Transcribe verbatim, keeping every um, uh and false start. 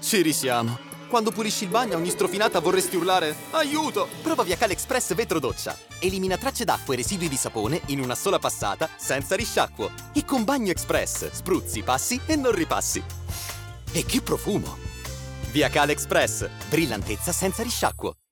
Ci risiamo. Quando pulisci il bagno a ogni strofinata vorresti urlare aiuto! Prova Viacal Express Vetro Doccia. Elimina tracce d'acqua e residui di sapone in una sola passata, senza risciacquo. E con Bagno Express spruzzi, passi e non ripassi. E che profumo! Viacal Express. Brillantezza senza risciacquo.